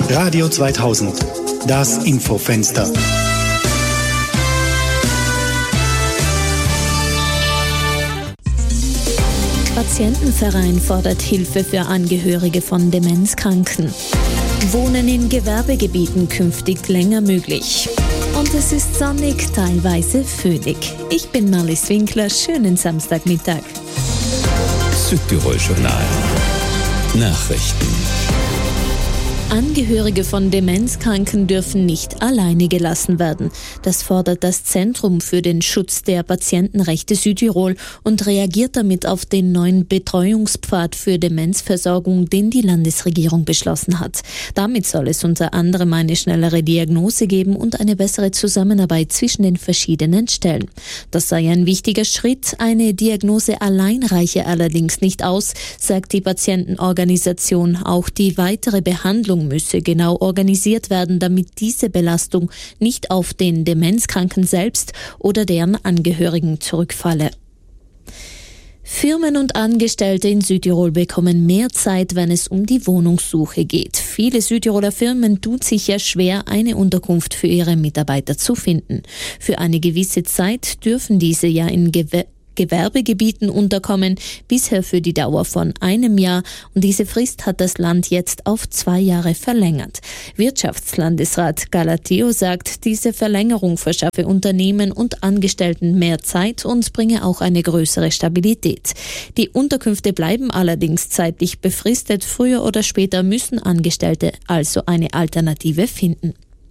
Radio 2000, das Infofenster. Patientenverein fordert Hilfe für Angehörige von Demenzkranken. Wohnen in Gewerbegebieten künftig länger möglich. Und es ist sonnig, teilweise föhnig. Ich bin Marlies Winkler, schönen Samstagmittag. Südtirol-Journal. Nachrichten. Angehörige von Demenzkranken dürfen nicht alleine gelassen werden. Das fordert das Zentrum für den Schutz der Patientenrechte Südtirol und reagiert damit auf den neuen Betreuungspfad für Demenzversorgung, den die Landesregierung beschlossen hat. Damit soll es unter anderem eine schnellere Diagnose geben und eine bessere Zusammenarbeit zwischen den verschiedenen Stellen. Das sei ein wichtiger Schritt. Eine Diagnose allein reiche allerdings nicht aus, sagt die Patientenorganisation. Auch die weitere Behandlung müsse genau organisiert werden, damit diese Belastung nicht auf den Demenzkranken selbst oder deren Angehörigen zurückfalle. Firmen und Angestellte in Südtirol bekommen mehr Zeit, wenn es um die Wohnungssuche geht. Viele Südtiroler Firmen tun sich ja schwer, eine Unterkunft für ihre Mitarbeiter zu finden. Für eine gewisse Zeit dürfen diese ja in Gewerbegebieten unterkommen, bisher für die Dauer von einem Jahr, und diese Frist hat das Land jetzt auf 2 Jahre verlängert. Wirtschaftslandesrat Galateo sagt, diese Verlängerung verschaffe Unternehmen und Angestellten mehr Zeit und bringe auch eine größere Stabilität. Die Unterkünfte bleiben allerdings zeitlich befristet, früher oder später müssen Angestellte also eine Alternative finden.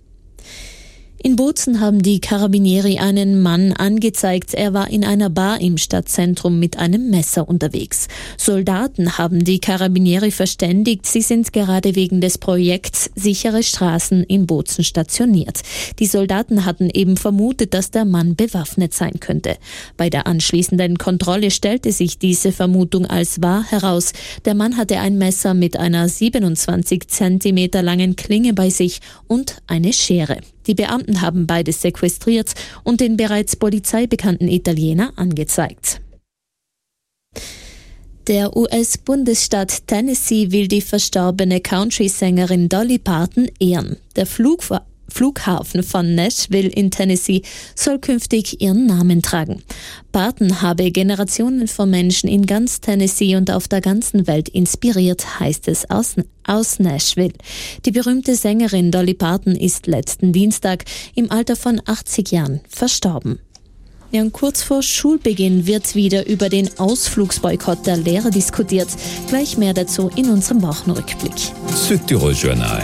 In Bozen haben die Carabinieri einen Mann angezeigt. Er war in einer Bar im Stadtzentrum mit einem Messer unterwegs. Soldaten haben die Carabinieri verständigt. Sie sind gerade wegen des Projekts Sichere Straßen in Bozen stationiert. Die Soldaten hatten eben vermutet, dass der Mann bewaffnet sein könnte. Bei der anschließenden Kontrolle stellte sich diese Vermutung als wahr heraus. Der Mann hatte ein Messer mit einer 27 Zentimeter langen Klinge bei sich und eine Schere. Die Beamten haben beides sequestriert und den bereits Polizei bekannten Italiener angezeigt. Der US-Bundesstaat Tennessee will die verstorbene Country-Sängerin Dolly Parton ehren. Der Flughafen von Nashville in Tennessee soll künftig ihren Namen tragen. Parton habe Generationen von Menschen in ganz Tennessee und auf der ganzen Welt inspiriert, heißt es aus Nashville. Die berühmte Sängerin Dolly Parton ist letzten Dienstag im Alter von 80 Jahren verstorben. Ja, und kurz vor Schulbeginn wird wieder über den Ausflugsboykott der Lehrer diskutiert. Gleich mehr dazu in unserem Wochenrückblick. Südtirol-Journal.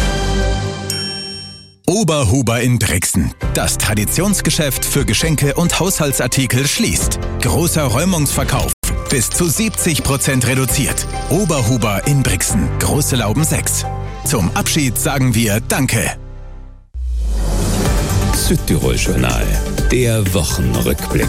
Oberhuber in Brixen. Das Traditionsgeschäft für Geschenke und Haushaltsartikel schließt. Großer Räumungsverkauf. Bis zu 70% reduziert. Oberhuber in Brixen. Große Lauben 6. Zum Abschied sagen wir Danke. Südtirol-Journal. Der Wochenrückblick.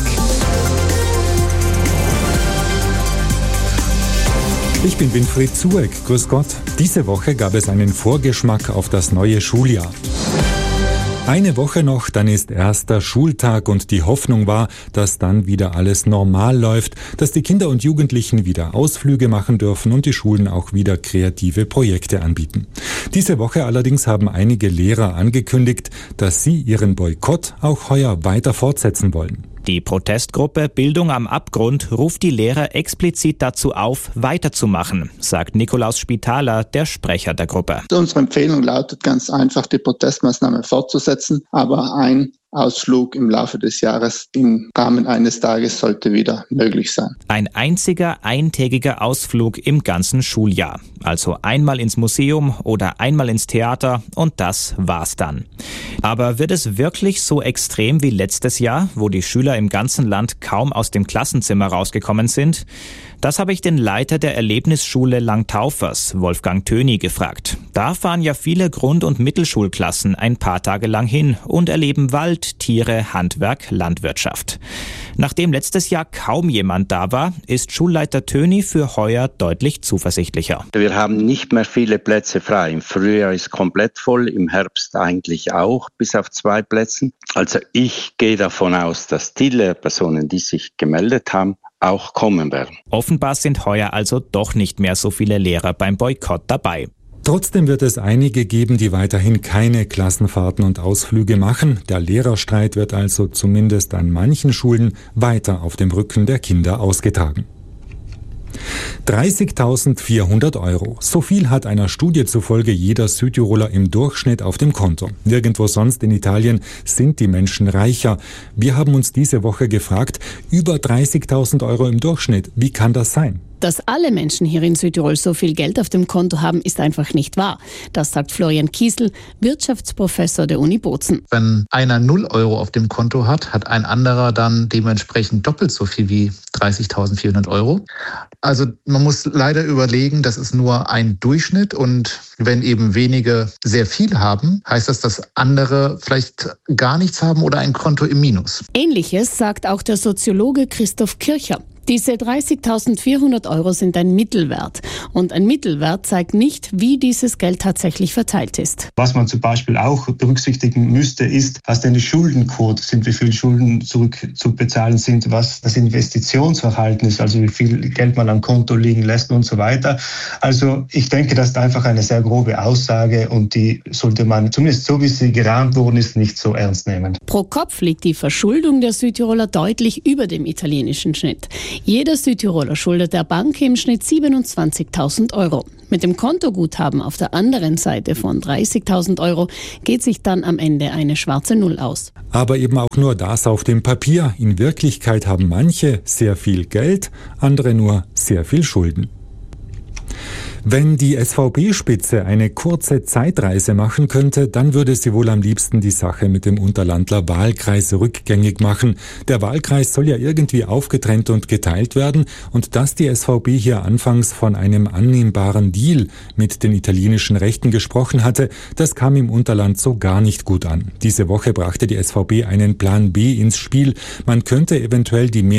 Ich bin Winfried Zueck. Grüß Gott. Diese Woche gab es einen Vorgeschmack auf das neue Schuljahr. Eine Woche noch, dann ist erster Schultag und die Hoffnung war, dass dann wieder alles normal läuft, dass die Kinder und Jugendlichen wieder Ausflüge machen dürfen und die Schulen auch wieder kreative Projekte anbieten. Diese Woche allerdings haben einige Lehrer angekündigt, dass sie ihren Boykott auch heuer weiter fortsetzen wollen. Die Protestgruppe Bildung am Abgrund ruft die Lehrer explizit dazu auf, weiterzumachen, sagt Nikolaus Spitaler, der Sprecher der Gruppe. Unsere Empfehlung lautet ganz einfach, die Protestmaßnahmen fortzusetzen, aber ein Ausflug im Laufe des Jahres im Rahmen eines Tages sollte wieder möglich sein. Ein einziger eintägiger Ausflug im ganzen Schuljahr. Also einmal ins Museum oder einmal ins Theater und das war's dann. Aber wird es wirklich so extrem wie letztes Jahr, wo die Schüler im ganzen Land kaum aus dem Klassenzimmer rausgekommen sind? Das habe ich den Leiter der Erlebnisschule Langtaufers, Wolfgang Töni, gefragt. Da fahren ja viele Grund- und Mittelschulklassen ein paar Tage lang hin und erleben Wald, Tiere, Handwerk, Landwirtschaft. Nachdem letztes Jahr kaum jemand da war, ist Schulleiter Töni für heuer deutlich zuversichtlicher. Wir haben nicht mehr viele Plätze frei. Im Frühjahr ist komplett voll, im Herbst eigentlich auch, bis auf 2 Plätze. Also ich gehe davon aus, dass die Lehrpersonen, die sich gemeldet haben, auch kommen werden. Offenbar sind heuer also doch nicht mehr so viele Lehrer beim Boykott dabei. Trotzdem wird es einige geben, die weiterhin keine Klassenfahrten und Ausflüge machen. Der Lehrerstreit wird also zumindest an manchen Schulen weiter auf dem Rücken der Kinder ausgetragen. 30.400 €. So viel hat einer Studie zufolge jeder Südtiroler im Durchschnitt auf dem Konto. Nirgendwo sonst in Italien sind die Menschen reicher. Wir haben uns diese Woche gefragt, über 30.000 € im Durchschnitt. Wie kann das sein? Dass alle Menschen hier in Südtirol so viel Geld auf dem Konto haben, ist einfach nicht wahr. Das sagt Florian Kiesel, Wirtschaftsprofessor der Uni Bozen. Wenn einer 0 € auf dem Konto hat, hat ein anderer dann dementsprechend doppelt so viel wie 30.400 €. Also man muss leider überlegen, das ist nur ein Durchschnitt und wenn eben wenige sehr viel haben, heißt das, dass andere vielleicht gar nichts haben oder ein Konto im Minus. Ähnliches sagt auch der Soziologe Christoph Kircher. Diese 30.400 € sind ein Mittelwert. Und ein Mittelwert zeigt nicht, wie dieses Geld tatsächlich verteilt ist. Was man zum Beispiel auch berücksichtigen müsste, ist, was denn die Schuldenquote sind, wie viel Schulden zurückzubezahlen sind, was das Investitionsverhalten ist, also wie viel Geld man am Konto liegen lässt und so weiter. Also ich denke, das ist einfach eine sehr grobe Aussage und die sollte man, zumindest so wie sie gerahmt worden ist, nicht so ernst nehmen. Pro Kopf liegt die Verschuldung der Südtiroler deutlich über dem italienischen Schnitt. Jeder Südtiroler schuldet der Bank im Schnitt 27.000 €. Mit dem Kontoguthaben auf der anderen Seite von 30.000 € geht sich dann am Ende eine schwarze Null aus. Aber eben auch nur das auf dem Papier. In Wirklichkeit haben manche sehr viel Geld, andere nur sehr viel Schulden. Wenn die SVP-Spitze eine kurze Zeitreise machen könnte, dann würde sie wohl am liebsten die Sache mit dem Unterlandler Wahlkreis rückgängig machen. Der Wahlkreis soll ja irgendwie aufgetrennt und geteilt werden und dass die SVP hier anfangs von einem annehmbaren Deal mit den italienischen Rechten gesprochen hatte, das kam im Unterland so gar nicht gut an. Diese Woche brachte die SVP einen Plan B ins Spiel. Man könnte eventuell die